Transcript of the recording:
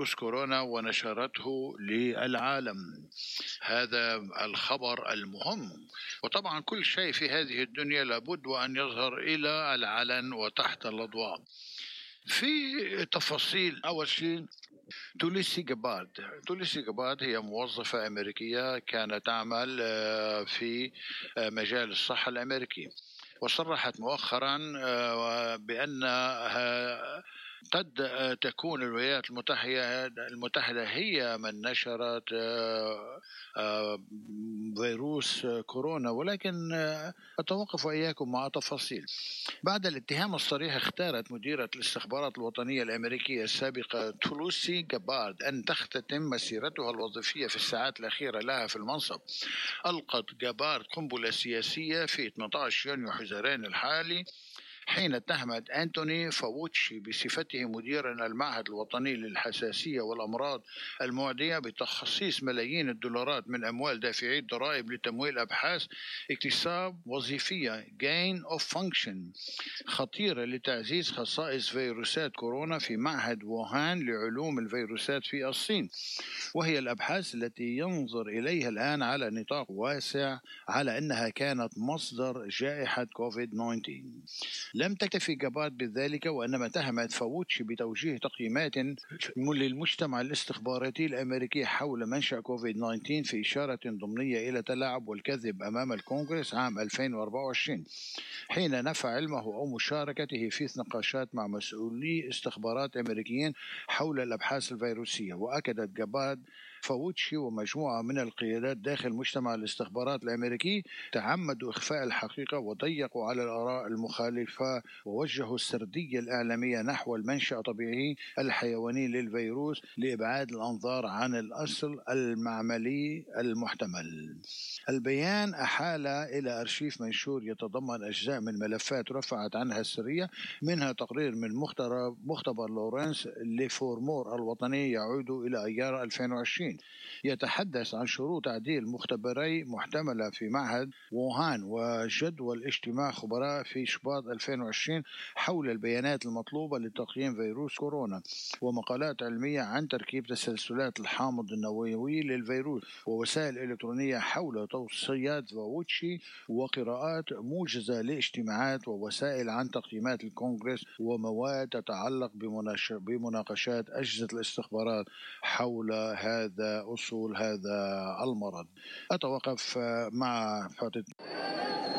كورونا ونشرته للعالم. هذا الخبر المهم. وطبعا كل شيء في هذه الدنيا لابد وأن يظهر إلى العلن وتحت الأضواء. في تفاصيل. أول شيء توليسي جابارد هي موظفة أمريكية كانت تعمل في مجال الصحة الأمريكي، وصرحت مؤخرا بأنها قد تكون الولايات المتحدة هي من نشرت فيروس كورونا، ولكن أتوقف وإياكم مع تفاصيل. بعد الاتهام الصريح اختارت مديرة الاستخبارات الوطنية الأمريكية السابقة توليسي جابارد أن تختتم مسيرتها الوظيفية في الساعات الأخيرة لها في المنصب. ألقت جابارد قنبلة سياسية في 18 يونيو حزيران الحالي، حين اتهمت أنتوني فاوتشي بصفته مديرا المعهد الوطني للحساسية والأمراض المعدية بتخصيص ملايين الدولارات من أموال دافعي الضرائب لتمويل أبحاث اكتساب وظيفية gain of function خطيرة لتعزيز خصائص فيروسات كورونا في معهد ووهان لعلوم الفيروسات في الصين، وهي الأبحاث التي ينظر إليها الآن على نطاق واسع على أنها كانت مصدر جائحة كوفيد-19. لم تكتفي جابارد بذلك، وإنما اتهمت فاوتشي بتوجيه تقييمات للمجتمع الاستخباراتي الأمريكي حول منشأ كوفيد-19 في إشارة ضمنية إلى تلاعب والكذب أمام الكونغرس عام 2024، حين نفى علمه أو مشاركته في نقاشات مع مسؤولي استخبارات أمريكيين حول الأبحاث الفيروسية. وأكدت جابارد فاوتشي ومجموعة من القيادات داخل مجتمع الاستخبارات الأمريكي تعمدوا إخفاء الحقيقة وضيقوا على الآراء المخالفة ووجهوا السردية الإعلامية نحو المنشأ الطبيعي الحيواني للفيروس لإبعاد الأنظار عن الأصل المعملي المحتمل. البيان أحال إلى أرشيف منشور يتضمن أجزاء من ملفات رفعت عنها السرية، منها تقرير من مختبر لورنس لفورمور الوطني يعود إلى أيار 2020 يتحدث عن شروط تعديل مختبري محتملة في معهد ووهان، وجدول اجتماع خبراء في شباط 2020 حول البيانات المطلوبة لتقييم فيروس كورونا، ومقالات علمية عن تركيب تسلسلات الحامض النووي للفيروس، ووسائل إلكترونية حول توصيات فاوتشي، وقراءات موجزة لاجتماعات ووسائل عن تقييمات الكونغرس، ومواد تتعلق بمناقشات أجهزة الاستخبارات حول أصول هذا المرض. أتوقف مع